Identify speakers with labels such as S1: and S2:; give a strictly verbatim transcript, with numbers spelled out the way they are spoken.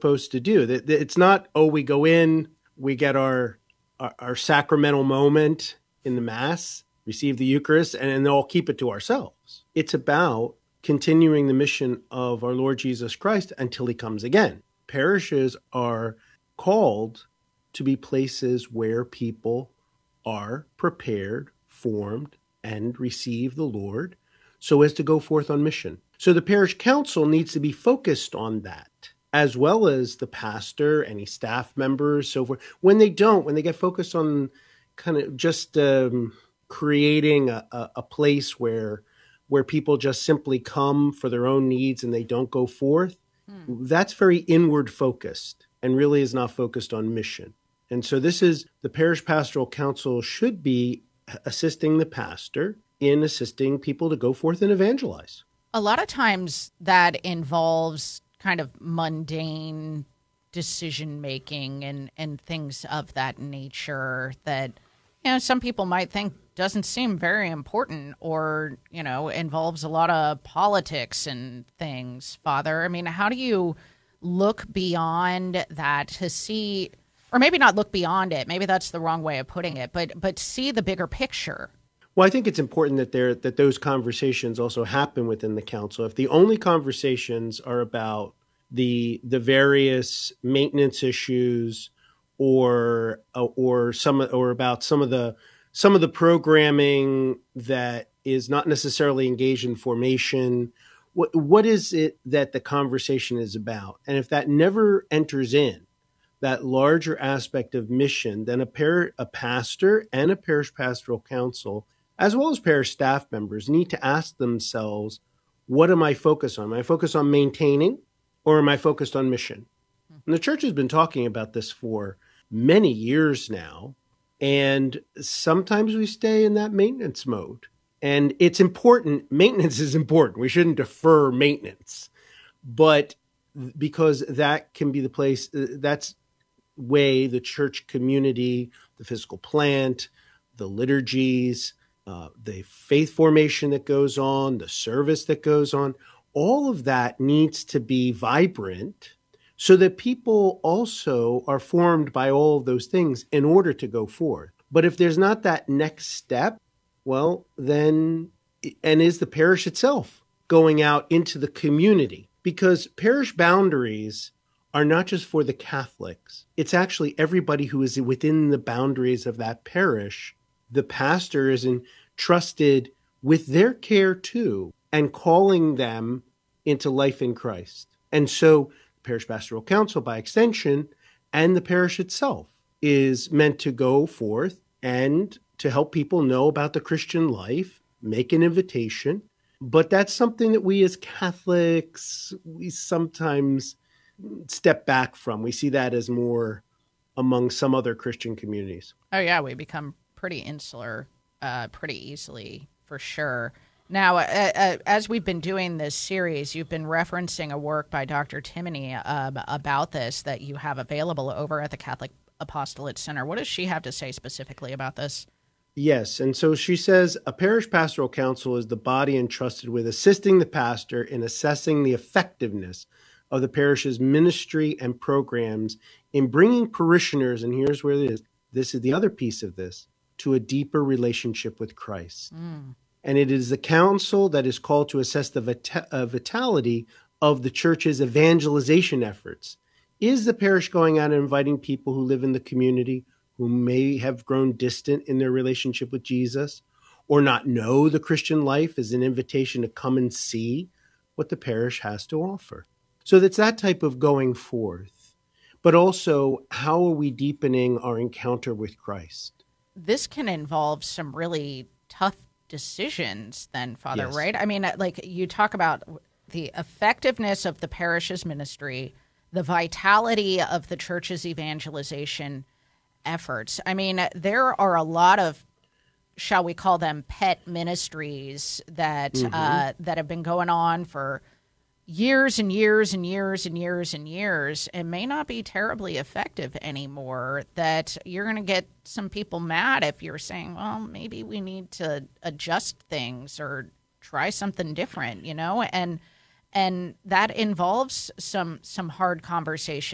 S1: supposed to do. That that It's not, oh, we go in, we get our, our, our sacramental moment in the Mass, receive the Eucharist, and then all keep it to ourselves. It's about continuing the mission of our Lord Jesus Christ until he comes again. Parishes are called to be places where people are prepared, formed, and receive the Lord so as to go forth on mission. So the parish council needs to be focused on that, as well as the pastor, any staff members, so forth. When they don't, when they get focused on kind of just um, creating a, a, a place where where people just simply come for their own needs and they don't go forth, hmm. that's very inward focused and really is not focused on mission. And so this is, the parish pastoral council should be assisting the pastor in assisting people to go forth and evangelize.
S2: A lot of times that involves kind of mundane decision making and, and things of that nature that, you know, some people might think doesn't seem very important or, you know, involves a lot of politics and things, Father. I mean, how do you look beyond that to see, or maybe not look beyond it, maybe that's the wrong way of putting it, but but see the bigger picture?
S1: Well, I think it's important that there that those conversations also happen within the council. If the only conversations are about the the various maintenance issues or or some or about some of the some of the programming that is not necessarily engaged in formation, what what is it that the conversation is about? And if that never enters in, that larger aspect of mission, then a par- a pastor and a parish pastoral council, as well as parish staff members, need to ask themselves, what am I focused on? Am I focused on maintaining, or am I focused on mission? And the church has been talking about this for many years now, and sometimes we stay in that maintenance mode. And it's important. Maintenance is important. We shouldn't defer maintenance. But because that can be the place, that's way the church community, the physical plant, the liturgies, uh, the faith formation that goes on, the service that goes on, all of that needs to be vibrant so that people also are formed by all of those things in order to go forth. But if there's not that next step, well, then, and is the parish itself going out into the community? Because parish boundaries are not just for the Catholics. It's actually everybody who is within the boundaries of that parish. The pastor is entrusted with their care too, and calling them into life in Christ. And so the parish pastoral council, by extension, and the parish itself is meant to go forth and to help people know about the Christian life, make an invitation. But that's something that we as Catholics, we sometimes step back from. We see that as more among some other Christian communities.
S2: Oh, yeah, we become pretty insular uh, pretty easily, for sure. Now, uh, uh, as we've been doing this series, you've been referencing a work by Doctor Timoney uh, about this that you have available over at the Catholic Apostolate Center. What does she have to say specifically about this?
S1: Yes, and so she says, a parish pastoral council is the body entrusted with assisting the pastor in assessing the effectiveness of the parish's ministry and programs in bringing parishioners, and here's where it is, this is the other piece of this, to a deeper relationship with Christ. Mm. And it is the council that is called to assess the vita- uh, vitality of the church's evangelization efforts. Is the parish going out and inviting people who live in the community who may have grown distant in their relationship with Jesus or not know the Christian life as an invitation to come and see what the parish has to offer? So that's that type of going forth. But also, how are we deepening our encounter with Christ?
S2: This can involve some really tough decisions then, Father,
S1: Yes.
S2: right? I mean, like you talk about the effectiveness of the parish's ministry, the vitality of the church's evangelization efforts. I mean, there are a lot of, shall we call them, pet ministries that mm-hmm. uh, that have been going on for years and years and years and years and years and may not be terribly effective anymore, that you're going to get some people mad if you're saying, well, maybe we need to adjust things or try something different, you know? And and that involves some some hard conversation.